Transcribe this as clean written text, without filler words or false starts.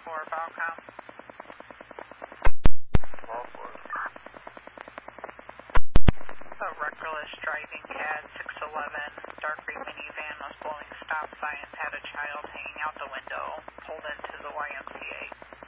Falcom. A reckless driving had 611 dark gray minivan was blowing stop signs, had a child hanging out the window, pulled into the YMCA.